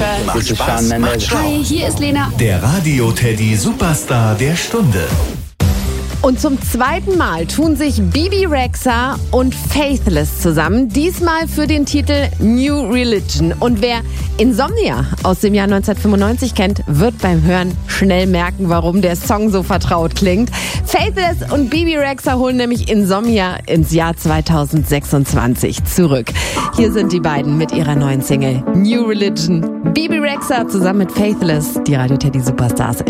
This is Shawn Mendes. Hi, hier ist Lena. Der Radio Teddy Superstar der Stunde. Und zum zweiten Mal tun sich Bebe Rexha und Faithless zusammen. Diesmal für den Titel New Religion. Und wer Insomnia aus dem Jahr 1995 kennt, wird beim Hören schnell merken, warum der Song so vertraut klingt. Faithless und Bebe Rexha holen nämlich Insomnia ins Jahr 2026 zurück. Hier sind die beiden mit ihrer neuen Single New Religion. Bebe Rexha zusammen mit Faithless, die Radio Teddy Superstars.